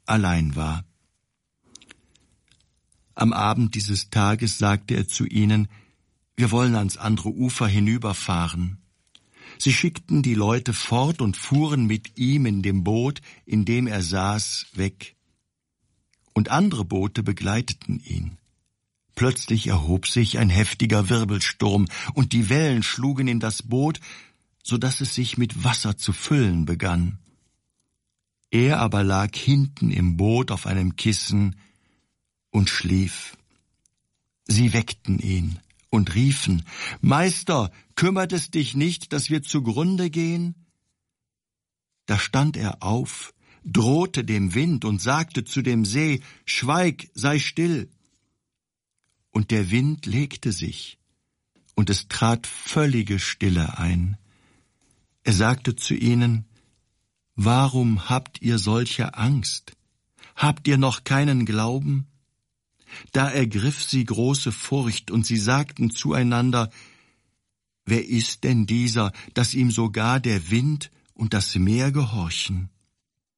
allein war. Am Abend dieses Tages sagte er zu ihnen: Wir wollen ans andere Ufer hinüberfahren. Sie schickten die Leute fort und fuhren mit ihm in dem Boot, in dem er saß, weg. Und andere Boote begleiteten ihn. Plötzlich erhob sich ein heftiger Wirbelsturm, und die Wellen schlugen in das Boot, so dass es sich mit Wasser zu füllen begann. Er aber lag hinten im Boot auf einem Kissen und schlief. Sie weckten ihn und riefen: Meister, kümmert es dich nicht, dass wir zugrunde gehen? Da stand er auf, drohte dem Wind und sagte zu dem See: Schweig, sei still. Und der Wind legte sich, und es trat völlige Stille ein. Er sagte zu ihnen: Warum habt ihr solche Angst? Habt ihr noch keinen Glauben? Da ergriff sie große Furcht, und sie sagten zueinander: Wer ist denn dieser, dass ihm sogar der Wind und das Meer gehorchen?